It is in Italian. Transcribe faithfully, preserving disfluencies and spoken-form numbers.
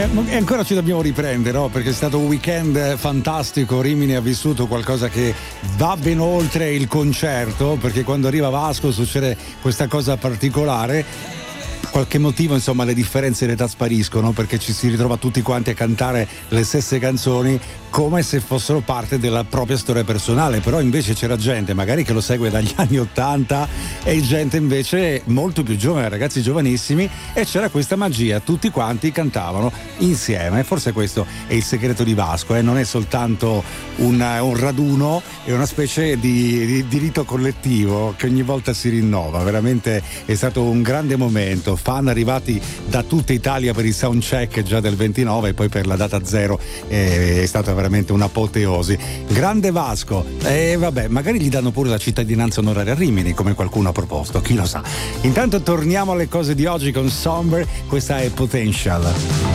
e ancora ci dobbiamo riprendere, no? Perché è stato un weekend fantastico. Rimini ha vissuto qualcosa che va ben oltre il concerto, perché quando arriva Vasco succede questa cosa particolare. Qualche motivo, insomma, le differenze in età spariscono, perché ci si ritrova tutti quanti a cantare le stesse canzoni come se fossero parte della propria storia personale. Però invece c'era gente magari che lo segue dagli anni ottanta e gente invece molto più giovane, ragazzi giovanissimi, e c'era questa magia, tutti quanti cantavano insieme. Forse questo è il segreto di Vasco, eh? Non è soltanto un, un raduno, è una specie di, di, di rito collettivo che ogni volta si rinnova. Veramente è stato un grande momento. Fan arrivati da tutta Italia per il soundcheck già del ventinove e poi per la data zero eh, è stata veramente un'apoteosi. Grande Vasco, e eh, vabbè, magari gli danno pure la cittadinanza onoraria a Rimini, come qualcuno ha proposto, chi lo sa. Intanto torniamo alle cose di oggi con Somber, questa è Potential.